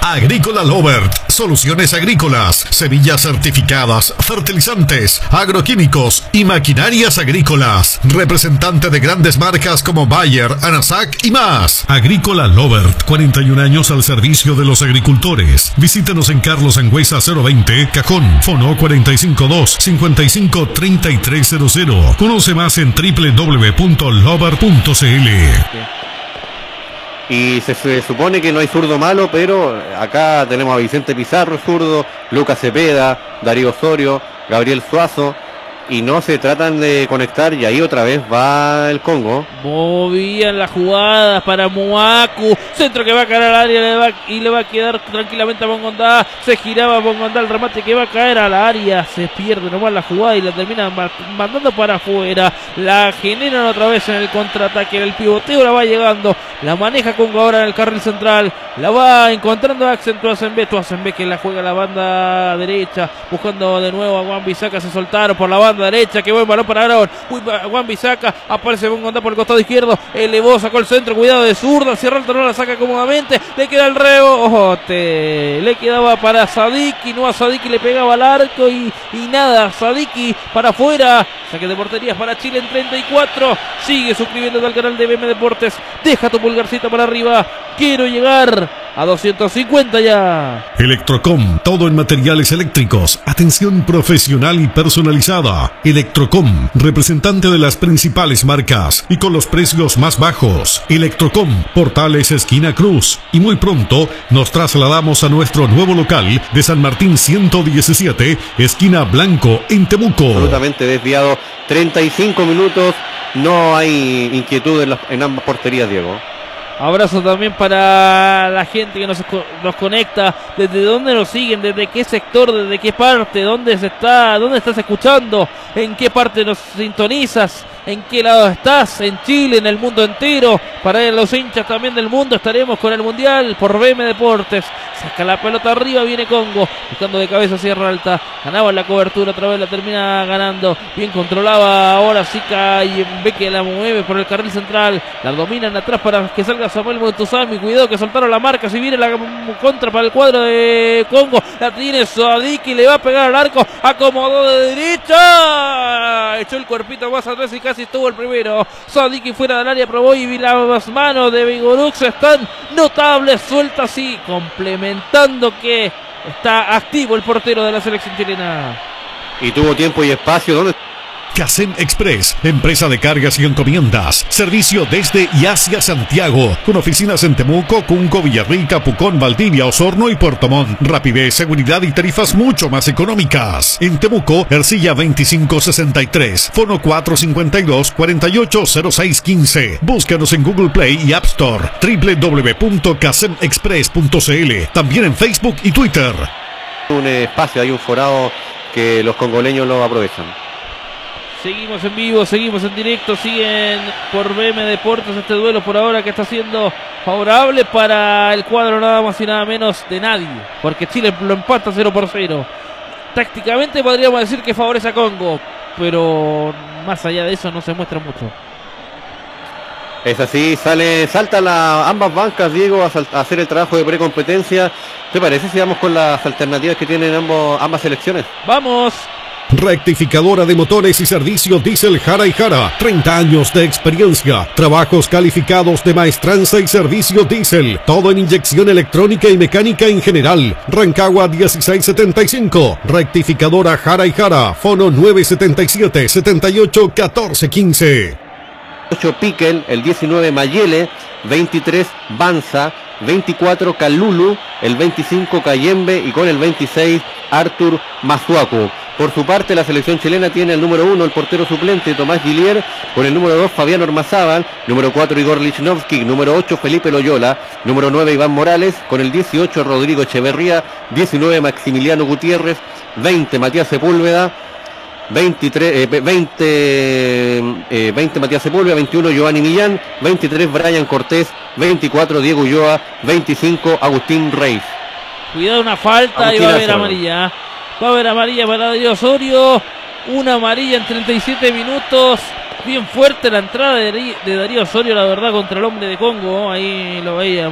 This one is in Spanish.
Agrícola Lovert, soluciones agrícolas, semillas certificadas, fertilizantes, agroquímicos y maquinarias agrícolas. Representante de grandes marcas como Bayer, Anasac y más. Agrícola Lovert, 41 años al servicio de los agricultores. Visítanos en Carlos Angüesa 020, Cajón, Fono 452-553300. Conoce más en www.lovert.cl. Y se supone que no hay zurdo malo, pero acá tenemos a Vicente Pizarro, zurdo, Lucas Cepeda, Darío Osorio, Gabriel Suazo, y no se tratan de conectar, y ahí otra vez va el Congo. Movían las jugadas para Muaku, centro que va a caer al área y le va a quedar tranquilamente a Bongondá. Se giraba Bongondá, el remate que va a caer al área, se pierde nomás la jugada y la terminan mandando para afuera. La generan otra vez en el contraataque, el pivoteo la va llegando, la maneja Congo ahora en el carril central, la va encontrando Axel Tuazenbe que la juega a la banda derecha, buscando de nuevo a Juan Bisaca. Se soltaron por la banda derecha, que buen balón para Aragón. Juan Bisaca, aparece Bongondá por el costado izquierdo, elevó, sacó el centro, cuidado de zurda, cierra el talón, la saca cómodamente, le queda el rebote, le quedaba para Sadiki, no a Sadiki le pegaba al arco y nada, Sadiki para afuera. Saque de porterías para Chile en 34, sigue suscribiéndote al canal de BM Deportes, deja tu pulgarcito para arriba, quiero llegar a 250 ya. Electrocom, todo en materiales eléctricos, atención profesional y personalizada. Electrocom, representante de las principales marcas y con los precios más bajos. Electrocom, Portales esquina Cruz. Y muy pronto nos trasladamos a nuestro nuevo local de San Martín 117, esquina Blanco, en Temuco. Absolutamente desviado, 35 minutos, no hay inquietud en ambas porterías, Diego. Abrazo también para la gente que nos conecta, desde dónde nos siguen, desde qué sector, desde qué parte, dónde estás escuchando, en qué parte nos sintonizas, en qué lado estás, en Chile, en el mundo entero. Para los hinchas también del mundo, estaremos con el Mundial por BM Deportes. Saca la pelota arriba, viene Congo, buscando de cabeza Sierra Alta, ganaba la cobertura, otra vez la termina ganando, bien controlaba, ahora sí Cayembe, que la mueve por el carril central, la dominan atrás para que salga Samuel Montuzami, cuidado que soltaron la marca, si viene la contra para el cuadro de Congo, la tiene Sadiki, le va a pegar al arco, acomodó de derecha, echó el cuerpito más atrás y casi estuvo el primero. Sadiki fuera del área, probó y las manos de Vigorux están notables, sueltas y complementando que está activo el portero de la selección chilena. Y tuvo tiempo y espacio, ¿dónde? Casem Express, empresa de cargas y encomiendas. Servicio desde y hacia Santiago, con oficinas en Temuco, Cunco, Villarrica, Pucón, Valdivia, Osorno y Puerto Montt. Rapidez, seguridad y tarifas mucho más económicas. En Temuco, Ercilla 2563, Fono 452-480615. Búscanos en Google Play y App Store. www.casemexpress.cl. También en Facebook y Twitter. Un espacio, hay un forado que los congoleños lo aprovechan. Seguimos en vivo, seguimos en directo, siguen por BM Deportes este duelo por ahora que está siendo favorable para el cuadro nada más y nada menos de nadie, porque Chile lo empata 0-0. Tácticamente podríamos decir que favorece a Congo, pero más allá de eso no se muestra mucho. Es así, saltan ambas bancas, Diego, a hacer el trabajo de precompetencia. ¿Te parece si vamos con las alternativas que tienen ambas selecciones? ¡Vamos! Rectificadora de motores y servicio diésel Jara y Jara. 30 años de experiencia. Trabajos calificados de maestranza y servicio diésel. Todo en inyección electrónica y mecánica en general. Rancagua 1675. Rectificadora Jara y Jara. Fono 977-78-1415. 8 Piquel, el 19 Mayele, 23 Banza, 24 Calulu, el 25 Cayembe y con el 26 Artur Masuaku. Por su parte, la selección chilena tiene el número 1, el portero suplente Tomás Gillier, con el número 2 Fabián Ormazábal, número 4 Igor Lichnowsky, número 8 Felipe Loyola, número 9 Iván Morales, con el 18 Rodrigo Echeverría, 19 Maximiliano Gutiérrez, 20 Matías Sepúlveda, 20 Matías Sepúlveda, 21 Giovanni Millán, 23 Brian Cortés, 24 Diego Ulloa, 25 Agustín Reis. Cuidado, una falta y va a haber amarilla. Va a haber amarilla para Darío Osorio. Una amarilla en 37 minutos. Bien fuerte la entrada de Darío Osorio, la verdad, contra el hombre de Congo. Ahí lo veía.